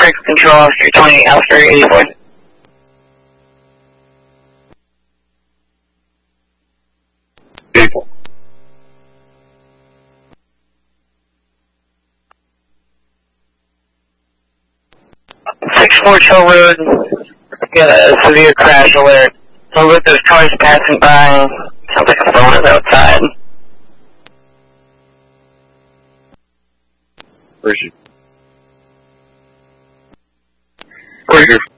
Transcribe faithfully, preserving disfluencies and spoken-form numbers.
Break control officer twenty-eight, officer eighty-four. Vehicle. six four Hill Road, got a severe crash alert. So with those cars passing by, sounds like a phone is outside. Where's you? Where's your